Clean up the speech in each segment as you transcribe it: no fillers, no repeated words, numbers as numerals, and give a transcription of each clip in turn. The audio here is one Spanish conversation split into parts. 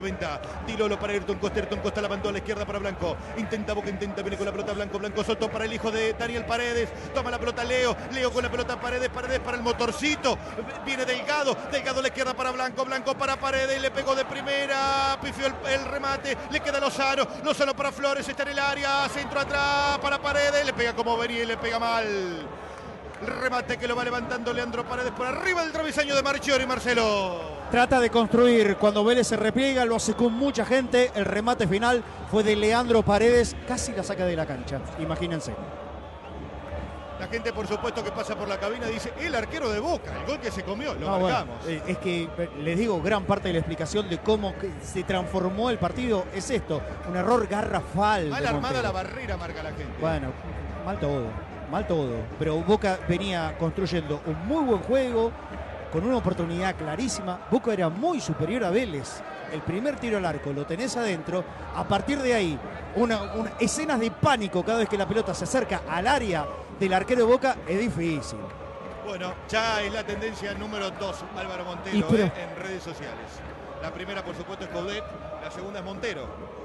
Dilolo para Ayrton Costa la mandó a la izquierda para Blanco, intenta Boca, viene con la pelota Blanco soltó para el hijo de Daniel Paredes, toma la pelota Leo con la pelota Paredes para el motorcito, viene Delgado a la izquierda para Blanco para Paredes, le pegó de primera, pifió el remate, le queda Lozano para Flores, está en el área, centro atrás para Paredes, le pega como venía y le pega mal. El remate que lo va levantando Leandro Paredes por arriba del travesaño de Marchiori, Marcelo. Trata de construir, cuando Vélez se repliega, lo hace con mucha gente. El remate final fue de Leandro Paredes, casi la saca de la cancha, imagínense. La gente, por supuesto, que pasa por la cabina dice, el arquero de Boca, el gol que se comió, lo marcamos. Bueno, es que les digo, gran parte de la explicación de cómo se transformó el partido es esto, un error garrafal. Mal armada la barrera, marca la gente. Bueno, mal todo, pero Boca venía construyendo un muy buen juego, con una oportunidad clarísima. Boca era muy superior a Vélez. El primer tiro al arco lo tenés adentro. A partir de ahí, escenas de pánico cada vez que la pelota se acerca al área del arquero de Boca es difícil. Bueno, ya es la tendencia número 2, Álvaro Montero, en redes sociales. La primera, por supuesto, es Coudet, la segunda es Montero.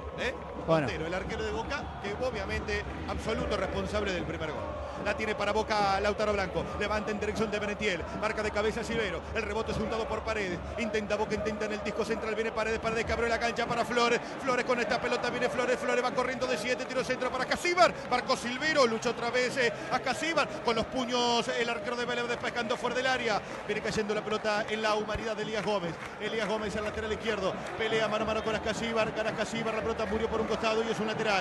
Bueno. Montero, el arquero de Boca, que obviamente absoluto responsable del primer gol. La tiene para Boca Lautaro Blanco, levanta en dirección de Benetiel, marca de cabeza Silvero, el rebote es juntado por Paredes, intenta Boca, intenta en el disco central, viene Paredes que abrió la cancha para Flores con esta pelota, viene Flores va corriendo de 7, tiro centro para Casíbar, marcó Silvero, lucha otra vez a Casíbar, con los puños el arquero de Vélez despejando fuera del área, viene cayendo la pelota en la humanidad de Elías Gómez al lateral izquierdo, pelea mano a mano con Casíbar, gana Casíbar, la pelota murió por un costado y es un lateral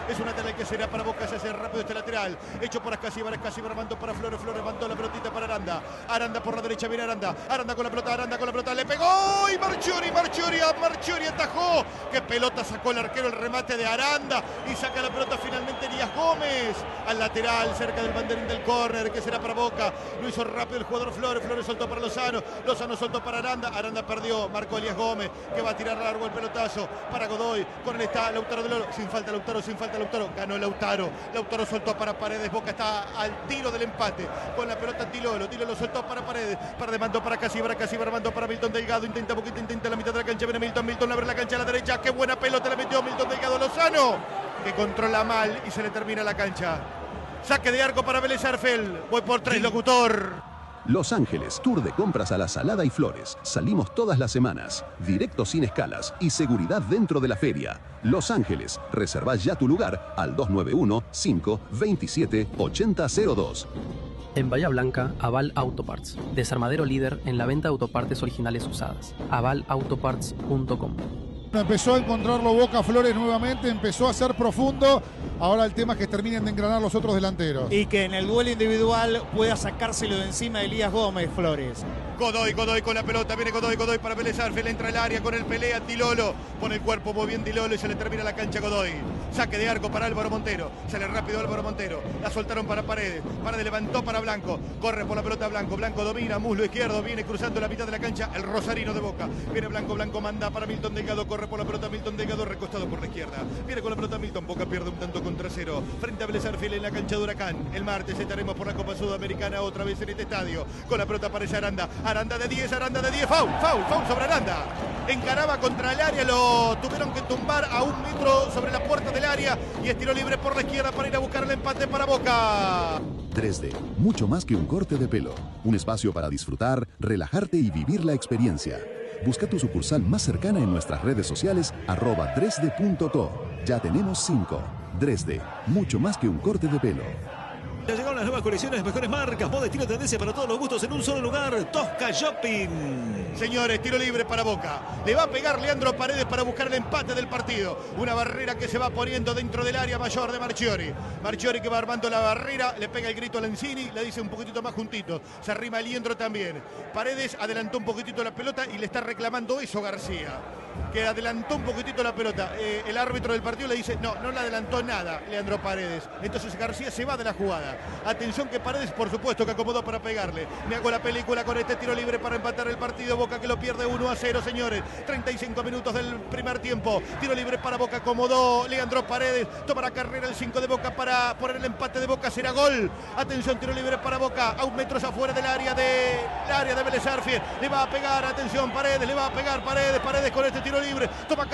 que será para Boca, se hace rápido este lateral, hecho por Casíbar mandó para Flores mandó la pelotita para Aranda por la derecha, viene Aranda con la pelota, le pegó y Marchiori atajó, qué pelota sacó el arquero, el remate de Aranda y saca la pelota finalmente Elías Gómez al lateral, cerca del banderín del córner, que será para Boca, lo hizo rápido el jugador Flores soltó para Lozano soltó para Aranda perdió, marcó Elías Gómez, que va a tirar largo el pelotazo para Godoy, con él está Lautaro de Lolo, sin falta Lautaro, ganó Lautaro soltó para Paredes, Boca está al tiro del empate, con la pelota Dilolo soltó para Paredes mandó para Casíbar mandó para Milton Delgado, intenta la mitad de la cancha, viene Milton abre la cancha a la derecha, qué buena pelota le metió Milton Delgado, Lozano, que controla mal y se le termina la cancha. Saque de arco para Vélez Arfield, voy por 3, locutor. Los Ángeles, tour de compras a la Salada y Flores. Salimos todas las semanas. Directo sin escalas y seguridad dentro de la feria. Los Ángeles, reserva ya tu lugar al 291-527-8002. En Bahía Blanca, Aval Autoparts. Desarmadero líder en la venta de autopartes originales usadas. avalautoparts.com. Empezó a encontrarlo Boca Flores nuevamente, empezó a ser profundo. Ahora el tema es que terminen de engranar los otros delanteros. Y que en el duelo individual pueda sacárselo de encima de Elías Gómez, Flores. Godoy con la pelota, viene Godoy para Vélez Arfield, entra al área con el pelea Dilolo, pone el cuerpo muy bien Dilolo y se le termina la cancha Godoy. Saque de arco para Álvaro Montero, sale rápido Álvaro Montero, la soltaron para Paredes levantó para Blanco, corre por la pelota Blanco domina, muslo izquierdo, viene cruzando la mitad de la cancha el rosarino de Boca, viene Blanco manda para Milton Delgado, corre por la pelota Milton Delgado, recostado por la izquierda, viene con la pelota Milton, Boca pierde un tanto contra cero, frente a Vélez Arfield en la cancha de Huracán. El martes estaremos por la Copa Sudamericana otra vez en este estadio, con la pelota aparece Aranda de 10, foul sobre Aranda. Encaraba contra el área, lo tuvieron que tumbar a 1 metro sobre la puerta del área y es tiro libre por la izquierda para ir a buscar el empate para Boca. 3D, mucho más que un corte de pelo. Un espacio para disfrutar, relajarte y vivir la experiencia. Busca tu sucursal más cercana en nuestras redes sociales @3D.co. Ya tenemos 5. 3D, mucho más que un corte de pelo. Ya llegaron las nuevas colecciones, mejores marcas, moda, estilo, tendencia para todos los gustos en un solo lugar. Tosca Shopping. Señores, tiro libre para Boca. Le va a pegar Leandro Paredes para buscar el empate del partido. Una barrera que se va poniendo dentro del área mayor de Marchiori. Marchiori que va armando la barrera, le pega el grito a Lenzini, le dice un poquitito más juntito. Se arrima Leandro también. Paredes adelantó un poquitito la pelota y le está reclamando eso García, que adelantó un poquitito la pelota. El árbitro del partido le dice, no le adelantó nada Leandro Paredes. Entonces García se va de la jugada. Atención que Paredes, por supuesto, que acomodó para pegarle. Me hago la película con este tiro libre para empatar el partido. Boca que lo pierde 1-0, señores. 35 minutos del primer tiempo. Tiro libre para Boca, acomodó Leandro Paredes. Toma la carrera el 5 de Boca para poner el empate de Boca. Será gol. Atención, tiro libre para Boca. A 1 metro afuera del área de Vélez Arfield. Le va a pegar, atención, Paredes. Le va a pegar Paredes con este tiro libre. Toma